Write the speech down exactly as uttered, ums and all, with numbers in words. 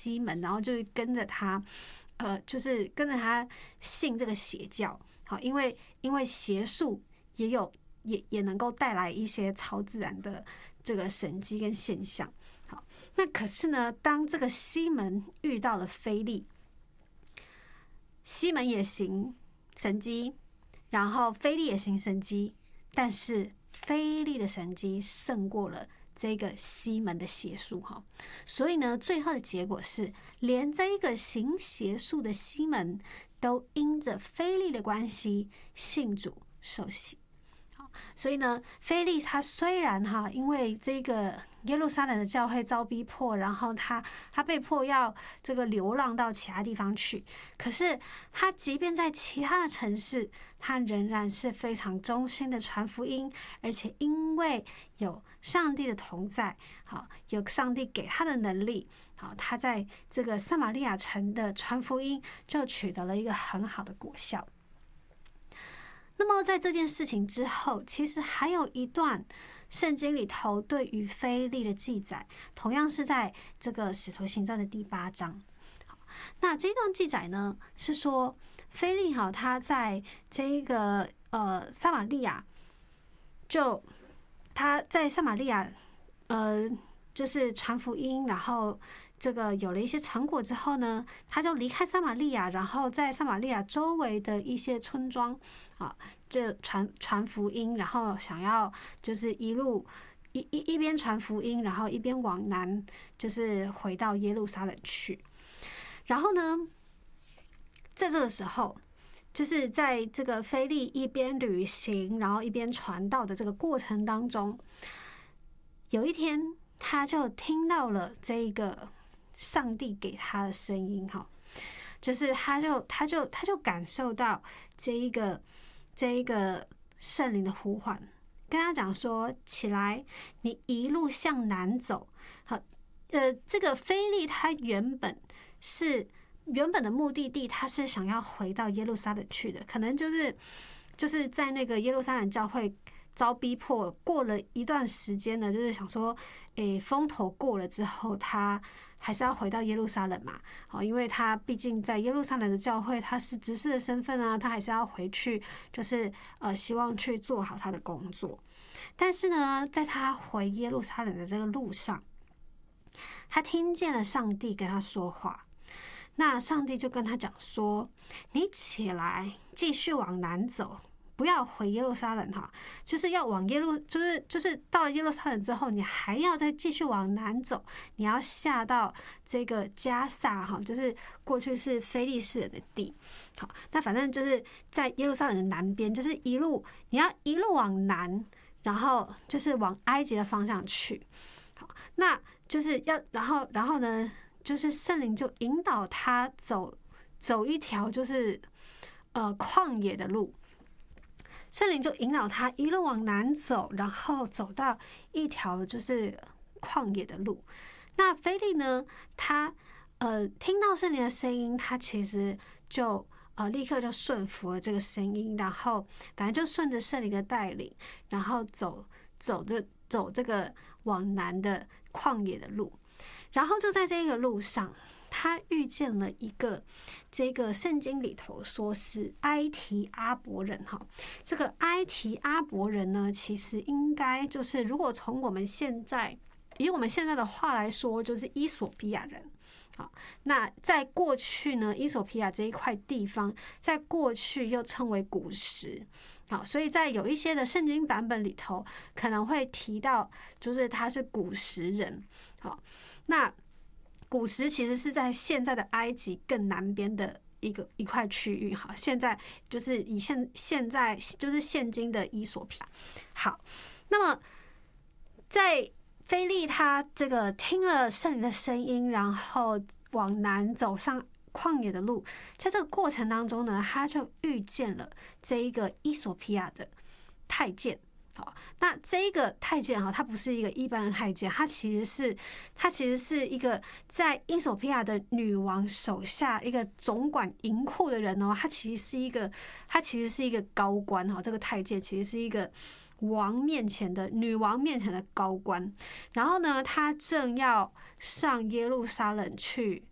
西门，然后就跟着他，呃，就是跟着他信这个邪教。好，因为因为邪术也有也也能够带来一些超自然的这个神迹跟现象。好，那可是呢，当这个西门遇到了菲利，西门也行神迹，然后菲利也行神迹，但是菲利的神迹胜过了这个西门的邪术哈，所以呢，最后的结果是，连这一个行邪术的西门都因着菲利的关系信主受洗。所以呢，菲利他虽然哈，因为这个耶路撒冷的教会遭逼迫，然后他他被迫要这个流浪到其他地方去，可是他即便在其他的城市，他仍然是非常忠心的传福音，而且因为有上帝的同在，好，有上帝给他的能力，好，他在这个撒玛利亚城的传福音就取得了一个很好的果效。那么在这件事情之后，其实还有一段圣经里头对于菲利的记载，同样是在这个使徒行传的第八章。那这段记载呢，是说菲利哈他在这一个呃撒玛利亚，就他在撒玛利亚呃就是传福音，然后这个有了一些成果之后呢，他就离开撒玛利亚，然后在撒玛利亚周围的一些村庄啊，这传传福音，然后想要就是一路一一一边传福音，然后一边往南，就是回到耶路撒冷去。然后呢，在这个时候，就是在这个菲利一边旅行，然后一边传道的这个过程当中，有一天他就听到了这个上帝给他的声音哈，就是他就他就他就感受到这一个这一个圣灵的呼唤，跟他讲说：起来，你一路向南走。好，呃，这个菲利他原本是原本的目的地，他是想要回到耶路撒冷去的，可能就是就是在那个耶路撒冷教会遭逼迫过了一段时间呢，就是想说，诶，风头过了之后，他还是要回到耶路撒冷嘛，好，因为他毕竟在耶路撒冷的教会，他是执事的身份啊，他还是要回去，就是呃，希望去做好他的工作。但是呢，在他回耶路撒冷的这个路上，他听见了上帝跟他说话。那上帝就跟他讲说：你起来，继续往南走，不要回耶路撒冷哈，就是要往耶路，就是就是到了耶路撒冷之后，你还要再继续往南走，你要下到这个加萨哈，就是过去是非利士人的地。好，那反正就是在耶路撒冷的南边，就是一路你要一路往南，然后就是往埃及的方向去。好，那就是要然后然后呢？就是圣灵就引导他走走一条就是呃旷野的路，圣灵就引导他一路往南走，然后走到一条就是旷野的路。那菲利呢，他呃听到圣灵的声音，他其实就呃立刻就顺服了这个声音，然后反正就顺着圣灵的带领，然后走走着走这个往南的旷野的路。然后就在这个路上，他遇见了一个这个圣经里头说是埃提阿伯人哈。这个埃提阿伯人呢，其实应该就是如果从我们现在以我们现在的话来说，就是伊索比亚人。好，那在过去呢，伊索比亚这一块地方，在过去又称为古时。好，所以在有一些的圣经版本里头，可能会提到，就是他是古时人。好，那古时其实是在现在的埃及更南边的一个一块区域。哈，现在就是以现现在就是现今的伊索比亚。好，那么在菲利他这个听了圣灵的声音，然后往南走上旷野的路，在这个过程当中呢，他就遇见了这一个伊索比亚的太监。好，那这一个太监哈，他不是一个一般的太监，他其实是他其实是一个在伊索比亚的女王手下一个总管银库的人哦，他其实是一个他其实是一个高官哈，这个太监其实是一个王面前的女王面前的高官。然后呢，他正要上耶路撒冷去